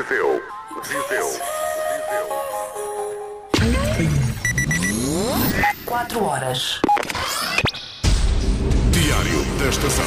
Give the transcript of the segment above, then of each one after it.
Viseu. 4 horas. Diário da Estação.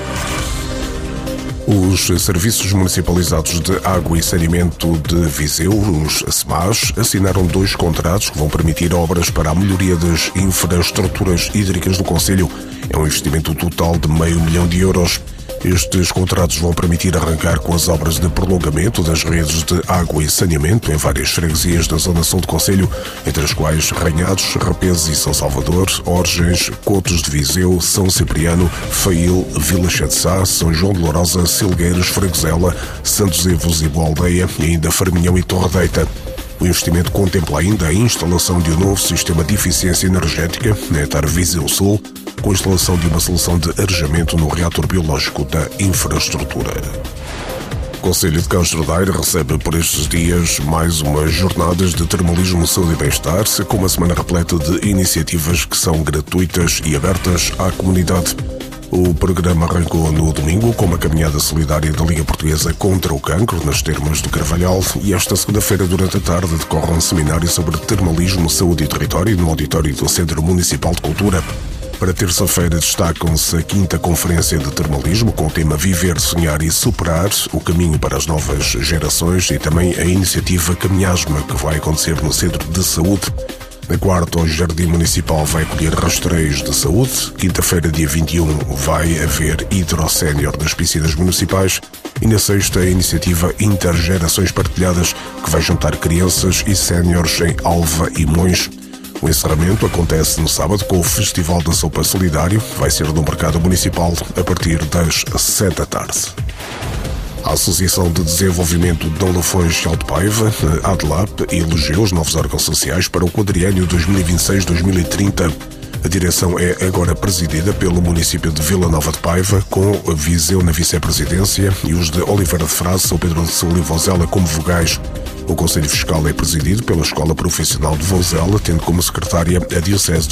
Os Serviços Municipalizados de Água e Saneamento de Viseu, os SMAS, assinaram 2 contratos que vão permitir obras para a melhoria das infraestruturas hídricas do concelho. É um investimento total de €500 mil. Estes contratos vão permitir arrancar com as obras de prolongamento das redes de água e saneamento em várias freguesias da zona sul do concelho, entre as quais Ranhados, Repeses e São Salvador, Orgens, Cotos de Viseu, São Cipriano, Fail, Vila Chade-Sá, São João de Lourosa, Silgueiros, Fragosela, Santos Evos e Boa Aldeia e ainda Farminhão e Torre Deita. O investimento contempla ainda a instalação de um novo sistema de eficiência energética na Etar Viseu Sul, com a instalação de uma solução de arejamento no reator biológico da infraestrutura. O Concelho de Castro Daire recebe por estes dias mais umas jornadas de termalismo, saúde e bem-estar, com uma semana repleta de iniciativas que são gratuitas e abertas à comunidade. O programa arrancou no domingo com uma caminhada solidária da Liga Portuguesa contra o Cancro, nas Termas do Carvalhal, e esta segunda-feira, durante a tarde, decorre um seminário sobre termalismo, saúde e território no auditório do Centro Municipal de Cultura. Para terça-feira destacam-se a 5ª Conferência de Termalismo, com o tema Viver, Sonhar e Superar, o caminho para as novas gerações, e também a iniciativa Caminhasma, que vai acontecer no Centro de Saúde. Na quarta, o Jardim Municipal vai acolher rastreios de saúde. Quinta-feira, dia 21, vai haver hidrosénior das piscinas municipais. E na sexta, a iniciativa Intergerações Partilhadas, que vai juntar crianças e séniores em Alva e Mões. O encerramento acontece no sábado com o Festival da Sopa Solidário, que vai ser no Mercado Municipal a partir das 7 da tarde. A Associação de Desenvolvimento de Dom Lafões de Alto Paiva, a ADLAP, elegeu os novos órgãos sociais para o quadriênio 2026-2030. A direção é agora presidida pelo município de Vila Nova de Paiva, com a Viseu na vice-presidência e os de Oliveira de Frade, São Pedro de Sul e Vozela como vogais. O Conselho Fiscal é presidido pela Escola Profissional de Vozela, tendo como secretária a Diocese